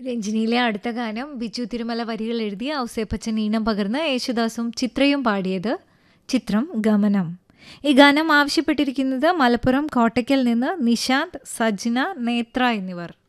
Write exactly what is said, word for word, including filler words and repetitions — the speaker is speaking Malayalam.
രഞ്ജിനിയിലെ അടുത്ത ഗാനം ബിജു തിരുമല വരികൾ എഴുതി ഔസേപ്പച്ചൻ ഈണം പകർന്ന് യേശുദാസും ചിത്രയും പാടിയത്. ചിത്രം ഗമനം. ഈ ഗാനം ആവശ്യപ്പെട്ടിരിക്കുന്നത് മലപ്പുറം കോട്ടയ്ക്കൽ നിന്ന് നിശാന്ത്, സജ്ന, നേത്ര എന്നിവർ.